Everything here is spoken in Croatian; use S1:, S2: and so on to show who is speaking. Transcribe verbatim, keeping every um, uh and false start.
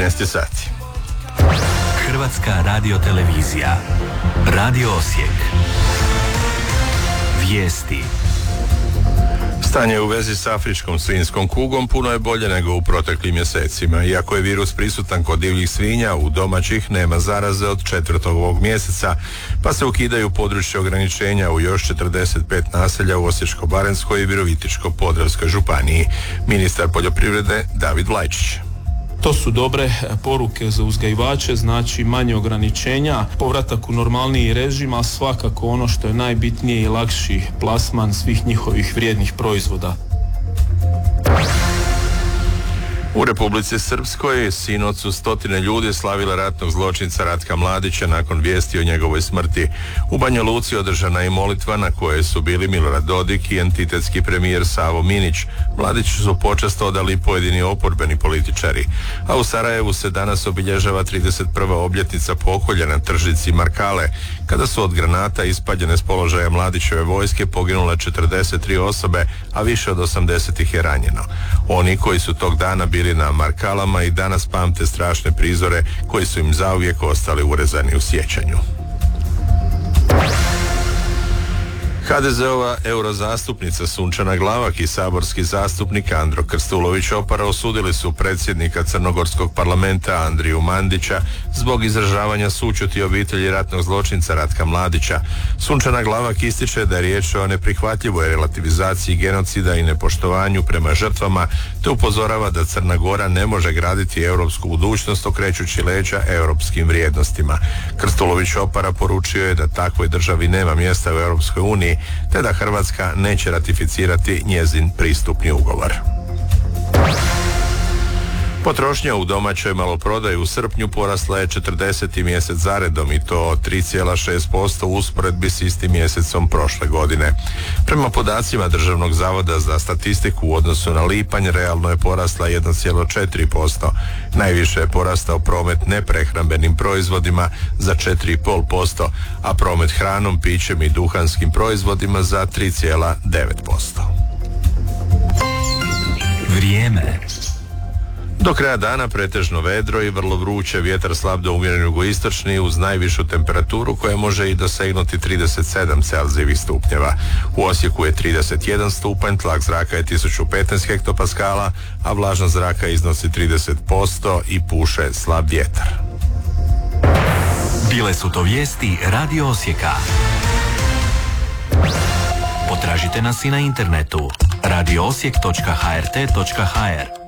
S1: trinaest sati.
S2: Hrvatska radiotelevizija. Radio Osijek. Vijesti.
S1: Stanje u vezi s afričkom svinjskom kugom puno je bolje nego u proteklim mjesecima. Iako je virus prisutan kod divljih svinja, u domaćih nema zaraze od četvrtog ovog mjeseca, pa se ukidaju područje ograničenja u još četrdeset pet naselja u Osječko-baranjskoj i Virovitičko-podravskoj županiji. Ministar poljoprivrede David Vlajčić.
S3: To su dobre poruke za uzgajivače, znači manje ograničenja, povratak u normalniji režim, a svakako ono što je najbitnije i lakši plasman svih njihovih vrijednih proizvoda.
S1: U Republici Srpskoj sinoć su stotine ljudi slavile ratnog zločinca Ratka Mladića nakon vijesti o njegovoj smrti. U Banja Luci održana je molitva na kojoj su bili Milorad Dodik i entitetski premijer Savo Minić. Mladiću su počast odali pojedini oporbeni političari. A u Sarajevu se danas obilježava trideset prva obljetnica pokolja na tržnici Markale, kada su od granata ispaljene s položaja Mladićeve vojske poginule četrdeset tri osobe, a više od osamdeset ih je ranjeno. Oni koji su tog dana bili na Markalama i danas pamte strašne prizore koji su im zauvijek ostali urezani u sjećanju. ha de ze-ova eurozastupnica Sunčana Glavak i saborski zastupnik Andro Krstulović Opara osudili su predsjednika Crnogorskog parlamenta Andriju Mandića zbog izražavanja sućuti obitelji ratnog zločinca Ratka Mladića. Sunčana Glavak ističe da je riječ o neprihvatljivoj relativizaciji genocida i nepoštovanju prema žrtvama, te upozorava da Crna Gora ne može graditi europsku budućnost okrećući leđa europskim vrijednostima. Krstulović Opara poručio je da takvoj državi nema mjesta u Europskoj uniji, te da Hrvatska neće ratificirati njezin pristupni ugovor. Potrošnja u domaćoj maloprodaji u srpnju porasla je četrdeseti mjesec zaredom i to tri zarez šest posto u usporedbi s istim mjesecom prošle godine. Prema podacima Državnog zavoda za statistiku u odnosu na lipanj realno je porasla jedan zarez četiri posto. Najviše je porastao promet neprehrambenim proizvodima za četiri zarez pet posto, a promet hranom, pićem i duhanskim proizvodima za tri zarez devet posto.
S2: Vrijeme.
S1: Do kraja dana pretežno vedro i vrlo vruće, vjetar slab do umjeren jugoistočni uz najvišu temperaturu koja može i dosegnuti trideset sedam Celzijevih stupnjeva. U Osijeku je trideset jedan stupanj, tlak zraka je tisuću petnaest hektopaskala, a vlažnost zraka iznosi trideset posto i puše slab vjetar.
S2: Bile su to vijesti Radio Osijeka. Potražite nas i na internetu radio osijek točka ha er te točka ha er.